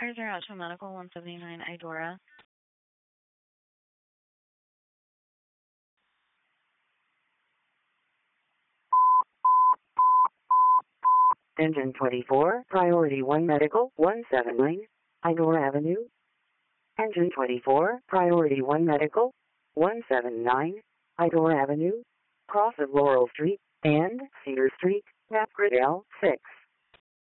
Cars are out to Medical 179 Idora. Engine 24, Priority 1 Medical, 179, Idora Avenue. Engine 24, Priority 1 Medical, 179, Idora Avenue, cross of Laurel Street and Cedar Street, Map Grid L6.